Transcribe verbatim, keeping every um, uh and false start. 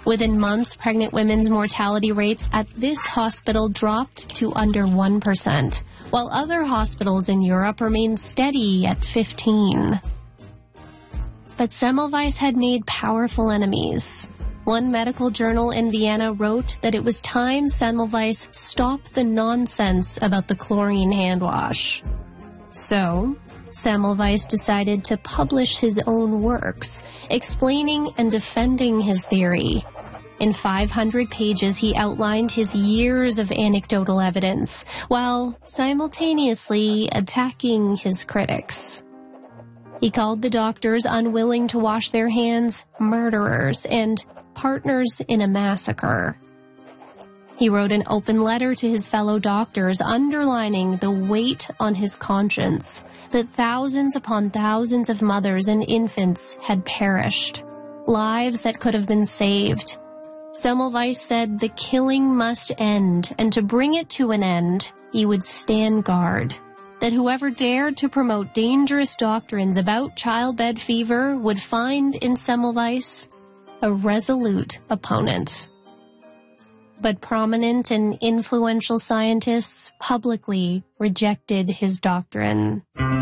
Within months, pregnant women's mortality rates at this hospital dropped to under one percent, while other hospitals in Europe remained steady at fifteen. But Semmelweis had made powerful enemies. One medical journal in Vienna wrote that it was time Semmelweis stop the nonsense about the chlorine hand wash. So, Semmelweis decided to publish his own works, explaining and defending his theory. In five hundred pages, he outlined his years of anecdotal evidence, while simultaneously attacking his critics. He called the doctors unwilling to wash their hands murderers and partners in a massacre. He wrote an open letter to his fellow doctors underlining the weight on his conscience that thousands upon thousands of mothers and infants had perished, lives that could have been saved. Semmelweis said the killing must end, and to bring it to an end, he would stand guard. That whoever dared to promote dangerous doctrines about childbed fever would find in Semmelweis a resolute opponent. But prominent and influential scientists publicly rejected his doctrine.